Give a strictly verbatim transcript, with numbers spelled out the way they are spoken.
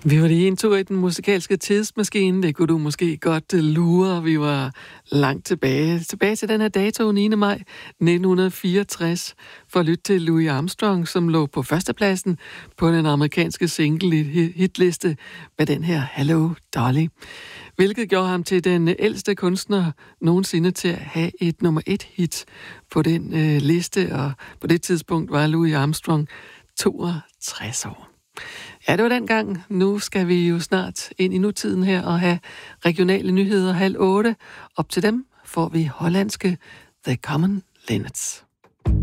Vi var lige en tur i den musikalske tidsmaskine. Det kunne du måske godt lure. Vi var langt tilbage. Tilbage til den her dato, niende maj nitten fireogtres, for at lytte til Louis Armstrong, som lå på førstepladsen på den amerikanske single-hitliste med den her Hello Dolly. Hvilket gjorde ham til den ældste kunstner nogensinde til at have et nummer et hit på den øh, liste, og på det tidspunkt var Louis Armstrong toogtres år. Ja, det var dengang. Nu skal vi jo snart ind i nutiden her og have regionale nyheder halv otte. Op til dem får vi hollandske The Common Linnets.